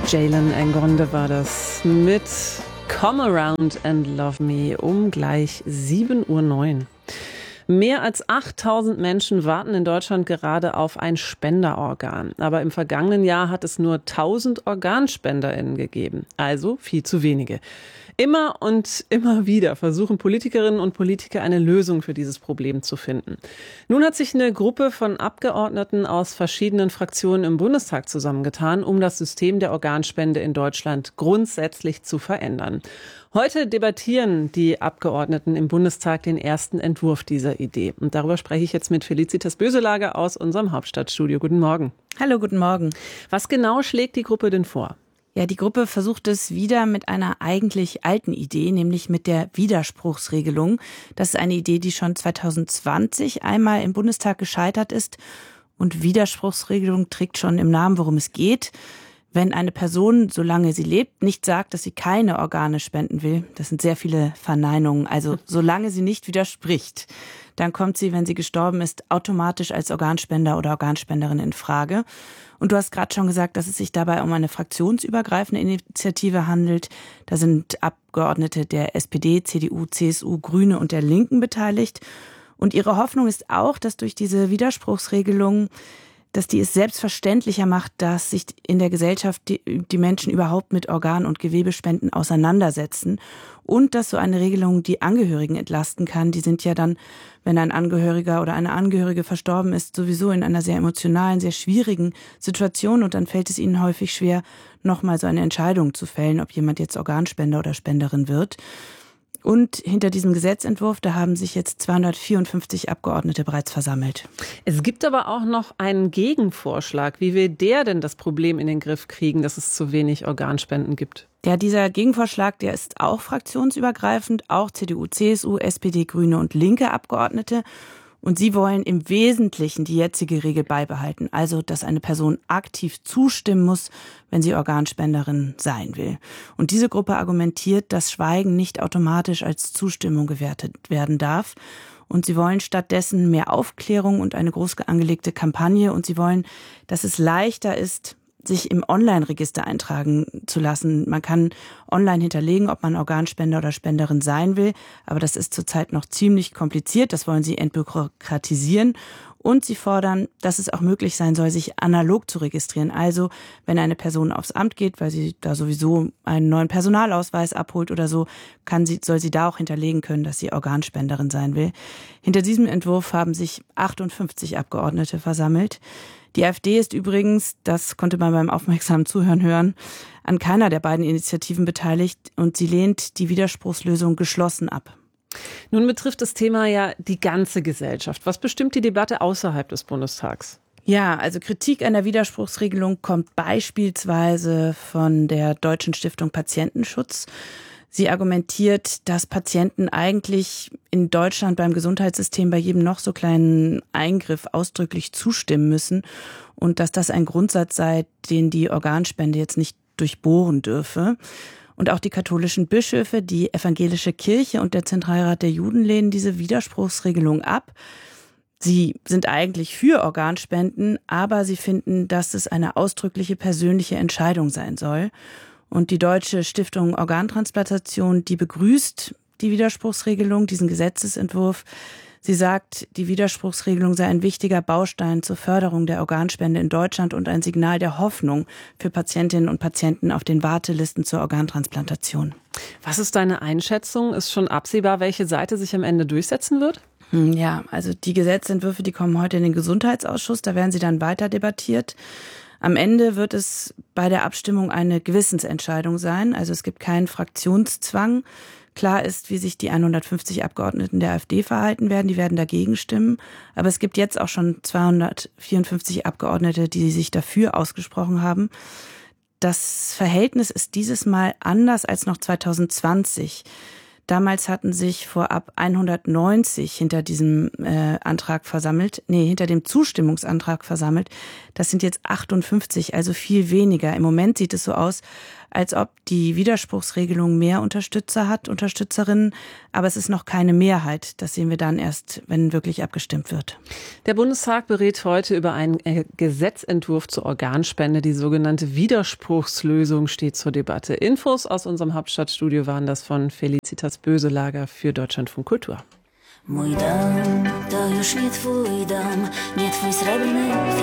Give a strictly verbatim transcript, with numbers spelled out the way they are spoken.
Jalen Ngonde war das mit Come Around and Love Me um gleich sieben Uhr neun. Mehr als achttausend Menschen warten in Deutschland gerade auf ein Spenderorgan. Aber im vergangenen Jahr hat es nur tausend OrganspenderInnen gegeben. Also viel zu wenige. Immer und immer wieder versuchen Politikerinnen und Politiker eine Lösung für dieses Problem zu finden. Nun hat sich eine Gruppe von Abgeordneten aus verschiedenen Fraktionen im Bundestag zusammengetan, um das System der Organspende in Deutschland grundsätzlich zu verändern. Heute debattieren die Abgeordneten im Bundestag den ersten Entwurf dieser Idee. Und darüber spreche ich jetzt mit Felicitas Böselager aus unserem Hauptstadtstudio. Guten Morgen. Hallo, guten Morgen. Was genau schlägt die Gruppe denn vor? Ja, die Gruppe versucht es wieder mit einer eigentlich alten Idee, nämlich mit der Widerspruchsregelung. Das ist eine Idee, die schon zwanzig zwanzig einmal im Bundestag gescheitert ist. Und Widerspruchsregelung trägt schon im Namen, worum es geht. Wenn eine Person, solange sie lebt, nicht sagt, dass sie keine Organe spenden will, das sind sehr viele Verneinungen, also solange sie nicht widerspricht, dann kommt sie, wenn sie gestorben ist, automatisch als Organspender oder Organspenderin in Frage. Und du hast gerade schon gesagt, dass es sich dabei um eine fraktionsübergreifende Initiative handelt. Da sind Abgeordnete der S P D, C D U, C S U, Grüne und der Linken beteiligt. Und ihre Hoffnung ist auch, dass durch diese Widerspruchsregelung, dass die es selbstverständlicher macht, dass sich in der Gesellschaft die, die Menschen überhaupt mit Organ- und Gewebespenden auseinandersetzen und dass so eine Regelung die Angehörigen entlasten kann. Die sind ja dann, wenn ein Angehöriger oder eine Angehörige verstorben ist, sowieso in einer sehr emotionalen, sehr schwierigen Situation und dann fällt es ihnen häufig schwer, nochmal so eine Entscheidung zu fällen, ob jemand jetzt Organspender oder Spenderin wird. Und hinter diesem Gesetzentwurf, da haben sich jetzt zweihundertvierundfünfzig Abgeordnete bereits versammelt. Es gibt aber auch noch einen Gegenvorschlag. Wie will der denn das Problem in den Griff kriegen, dass es zu wenig Organspenden gibt? Ja, dieser Gegenvorschlag, der ist auch fraktionsübergreifend, auch C D U, C S U, S P D, Grüne und linke Abgeordnete. Und sie wollen im Wesentlichen die jetzige Regel beibehalten, also dass eine Person aktiv zustimmen muss, wenn sie Organspenderin sein will. Und diese Gruppe argumentiert, dass Schweigen nicht automatisch als Zustimmung gewertet werden darf. Und sie wollen stattdessen mehr Aufklärung und eine groß angelegte Kampagne. Und sie wollen, dass es leichter ist, sich im Online-Register eintragen zu lassen. Man kann online hinterlegen, ob man Organspender oder Spenderin sein will, aber das ist zurzeit noch ziemlich kompliziert. Das wollen sie entbürokratisieren und sie fordern, dass es auch möglich sein soll, sich analog zu registrieren. Also, wenn eine Person aufs Amt geht, weil sie da sowieso einen neuen Personalausweis abholt oder so, kann sie, soll sie da auch hinterlegen können, dass sie Organspenderin sein will. Hinter diesem Entwurf haben sich achtundfünfzig Abgeordnete versammelt. Die AfD ist übrigens, das konnte man beim aufmerksamen Zuhören hören, an keiner der beiden Initiativen beteiligt und sie lehnt die Widerspruchslösung geschlossen ab. Nun betrifft das Thema ja die ganze Gesellschaft. Was bestimmt die Debatte außerhalb des Bundestags? Ja, also Kritik an der Widerspruchsregelung kommt beispielsweise von der Deutschen Stiftung Patientenschutz. Sie argumentiert, dass Patienten eigentlich in Deutschland beim Gesundheitssystem bei jedem noch so kleinen Eingriff ausdrücklich zustimmen müssen und dass das ein Grundsatz sei, den die Organspende jetzt nicht durchbohren dürfe. Und auch die katholischen Bischöfe, die evangelische Kirche und der Zentralrat der Juden lehnen diese Widerspruchsregelung ab. Sie sind eigentlich für Organspenden, aber sie finden, dass es eine ausdrückliche persönliche Entscheidung sein soll. Und die Deutsche Stiftung Organtransplantation, die begrüßt die Widerspruchsregelung, diesen Gesetzesentwurf. Sie sagt, die Widerspruchsregelung sei ein wichtiger Baustein zur Förderung der Organspende in Deutschland und ein Signal der Hoffnung für Patientinnen und Patienten auf den Wartelisten zur Organtransplantation. Was ist deine Einschätzung? Ist schon absehbar, welche Seite sich am Ende durchsetzen wird? Ja, also die Gesetzentwürfe, die kommen heute in den Gesundheitsausschuss, da werden sie dann weiter debattiert. Am Ende wird es bei der Abstimmung eine Gewissensentscheidung sein. Also es gibt keinen Fraktionszwang. Klar ist, wie sich die hundertfünfzig Abgeordneten der AfD verhalten werden. Die werden dagegen stimmen. Aber es gibt jetzt auch schon zweihundertvierundfünfzig Abgeordnete, die sich dafür ausgesprochen haben. Das Verhältnis ist dieses Mal anders als noch zwanzig zwanzig. Damals hatten sich vorab hundertneunzig hinter diesem äh, Antrag versammelt, nee, hinter dem Zustimmungsantrag versammelt. Das sind jetzt achtundfünfzig, also viel weniger. Im Moment sieht es so aus, als ob die Widerspruchsregelung mehr Unterstützer hat, Unterstützerinnen, aber es ist noch keine Mehrheit. Das sehen wir dann erst, wenn wirklich abgestimmt wird. Der Bundestag berät heute über einen Gesetzentwurf zur Organspende. Die sogenannte Widerspruchslösung steht zur Debatte. Infos aus unserem Hauptstadtstudio waren das von Felicitas Böselager für Deutschlandfunk Kultur. Mój dom to już nie twój dom, nie twój srebrny